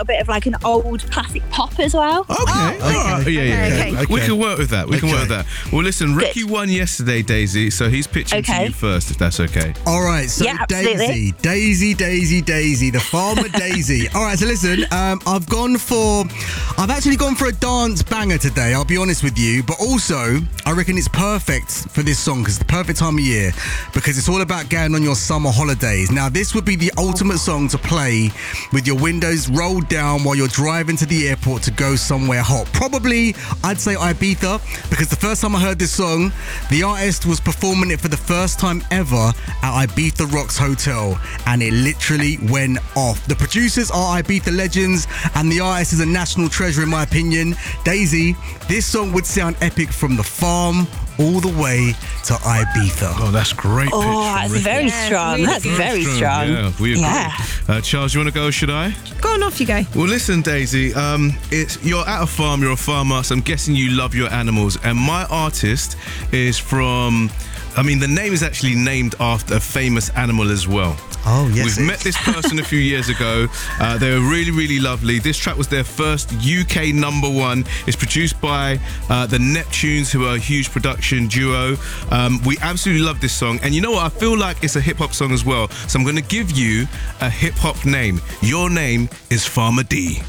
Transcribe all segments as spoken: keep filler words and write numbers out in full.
little bit of like an old classic pop as well. Okay. Oh, okay. Right. Yeah, yeah. Okay, yeah. okay. We can work with that. We can Okay. work with that. Well, listen, Ricky Good. won yesterday, Daisy, so he's pitching Okay. to you first, if that's okay. All right, so Yeah, absolutely. Daisy, Daisy, Daisy, Daisy, the farmer Daisy. All right, so listen, um, I've gone for, I've actually gone for a dance banger today, I'll be honest with you, but also, I reckon it's perfect for this song, because it's the perfect time of year, because it's all about going on your summer holidays. Now, this would be the ultimate song to play with your windows rolled down while you're driving to the airport to go somewhere hot. Probably, I'd say Ibiza, because the first time I heard this song, the artist was performing it for the first time ever at Ibiza Rocks Hotel, and it literally went off. The producers are Ibiza legends, and the artist is a national treasure in my opinion. Daisy, this song would sound epic from the farm all the way to Ibiza. Oh, that's great pitch. Oh, from that's Ricky. very Yeah, strong. really That's good. very strong. Yeah, we agree. Yeah. Uh, Charles, you want to go or should I? Go on, off you go. Well, listen, Daisy, um, it's, you're at a farm, you're a farmer, so I'm guessing you love your animals. And my artist is from, I mean, the name is actually named after a famous animal as well. Oh, yes. We've it met is. this person a few years ago. Uh, they were really, really lovely. This track was their first U K number one. It's produced by uh, the Neptunes, who are a huge production duo. Um, we absolutely love this song. And you know what? I feel like it's a hip-hop song as well. So I'm going to give you a hip-hop name. Your name is Farmer D.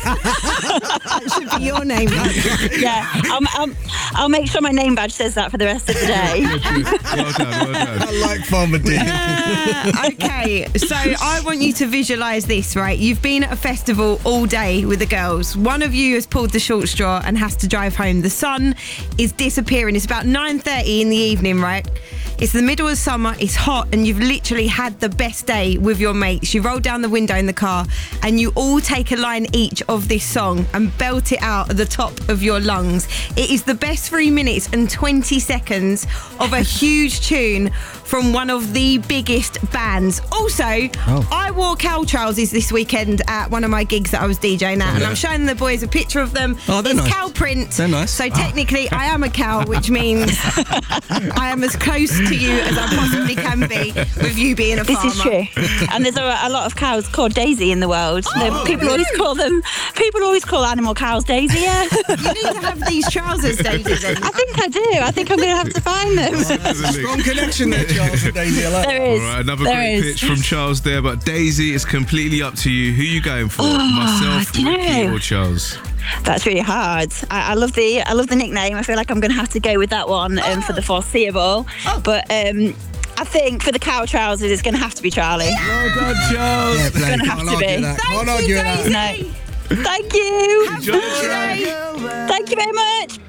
That should be your name. Yeah, I'll, I'll, I'll make sure my name badge says that for the rest of the day. Well done, well done. I like Farmer D. Uh, okay, so I want you to visualise this, right? You've been at a festival all day with the girls. One of you has pulled the short straw and has to drive home. The sun is disappearing. It's about nine thirty in the evening, right? It's the middle of summer, it's hot, and you've literally had the best day with your mates. You roll down the window in the car and you all take a line each of this song and belt it out at the top of your lungs. It is the best three minutes and twenty seconds of a huge tune from one of the biggest bands. Also, Oh. I wore cow trousers this weekend at one of my gigs that I was DJing at, and Yeah. I'm showing the boys a picture of them. Oh, they're it's nice. cow print. They're nice. So technically, I am a cow, which means I am as close to you as I possibly can be with you being a This farmer. is true. And there's a, a lot of cows called Daisy in the world. Oh, people really? always call them, people always call animal cows Daisy, yeah. You need to have these trousers, Daisy, then. I think I do. I think I'm going to have to find them. Strong connection there, Charles and Daisy. I like There that. is. All right, another there great is. pitch from Charles there. But Daisy, it's completely up to you. Who are you going for? Myself, do you Ricky, know? or Charles? That's really hard. I, I love the I love the nickname. I feel like I'm going to have to go with that one um, for the foreseeable. But um, I think for the cow trousers, it's going to have to be Charlie. Well done, Charles. Yeah, play. gonna Can't have to argue be. that. Thank Can't you, argue with that. Daisy. No. Thank you. Enjoy the track. Thank you very much.